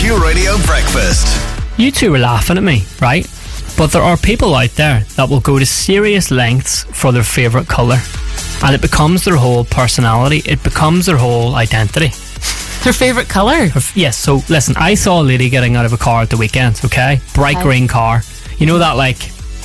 Pure Radio Breakfast. You two were laughing at me, right? But there are people out there that will go to serious lengths for their favourite colour. And it becomes their whole personality. It becomes their whole identity. Her favourite colour? Yes, so listen, I saw a lady getting out of a car at the weekend, okay? Bright green car. You know that like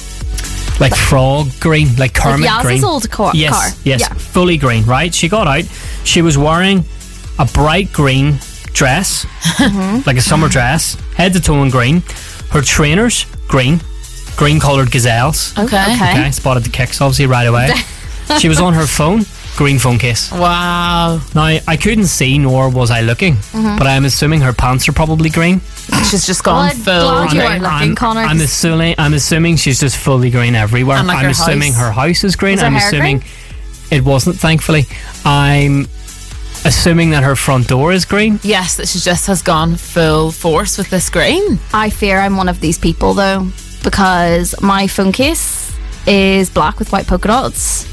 frog green, like Kermit green? Yaz's old car. Yes, Yeah. fully green, right? She got out. She was wearing a bright green dress, like a summer dress, head to toe in green. Her trainers, green coloured gazelles. Okay. Spotted the kicks obviously right away. She was on her phone, green phone case. Wow. Now, I couldn't see, nor was I looking, but I'm assuming her pants are probably green. She's just gone I'm full glad you green. weren't looking, Connor. I'm assuming she's just fully green everywhere. And like I'm her assuming house. her house is green. Was her I'm hair assuming green? it wasn't, thankfully. I'm assuming that her front door is green. Yes, that she just has gone full force with this green. I fear I'm one of these people though, because my phone case is black with white polka dots,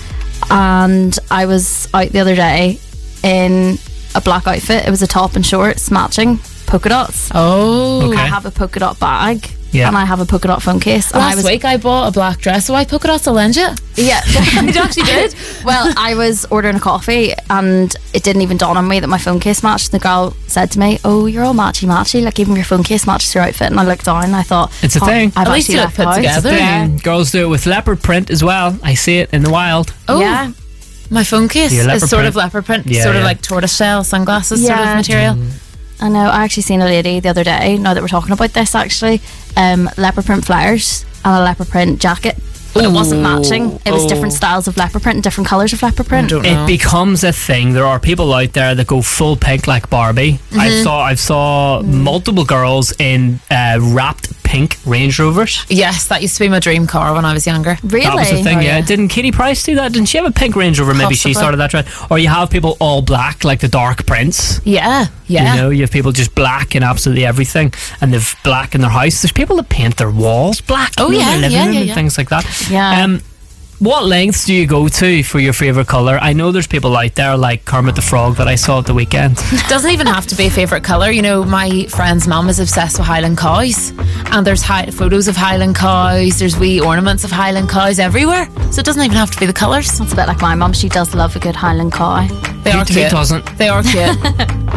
and I was out the other day in a black outfit. It was a top and shorts matching polka dots. Oh. Okay. I have a polka dot bag, Yeah. and I have a polka dot phone case. And Last week I bought a black dress, so I polka dots to lend you. Yeah, You actually did? Well, I was ordering a coffee and it didn't even dawn on me that my phone case matched. The girl said to me, "Oh, you're all matchy, like even your phone case matches your outfit." And I looked down and I thought, It's a thing. I've At least actually you look left put the house. together. Yeah. Girls do it with leopard print as well. I see it in the wild. Oh. Yeah. My phone case Yeah, is leopard sort print. of leopard print, Yeah, sort of yeah. like tortoiseshell sunglasses sort Yeah. of material. I know. I actually seen a lady the other day, now that we're talking about this actually, leopard print flowers and a leopard print jacket. But it wasn't matching. It was different styles of leopard print and different colours of leopard print. don't It know. becomes a thing. There are people out there that go full pink like Barbie. I saw multiple girls in wrapped pink Range Rovers. Yes, that used to be my dream car when I was younger. Really? That was the thing, Oh, yeah. yeah. Didn't Katie Price do that? Didn't she have a pink Range Rover? Maybe she Possibly. started that trend. Or you have people all black, like the Dark Prince. Yeah, yeah. You know, you have people just black in absolutely everything, and they've black in their house. There's people that paint their walls black. Oh, you know, yeah, their living yeah, room yeah, and yeah. things like that. Yeah. What lengths do you go to for your favourite colour? I know there's people out there like Kermit the Frog that I saw at the weekend. Doesn't even have to be a favourite colour. You know, my friend's mum is obsessed with Highland cows, and there's photos of Highland cows, there's wee ornaments of Highland cows everywhere, so it doesn't even have to be the colours. It's a bit like my mum. She does love a good Highland cow. They are Who cute. doesn't? They are cute.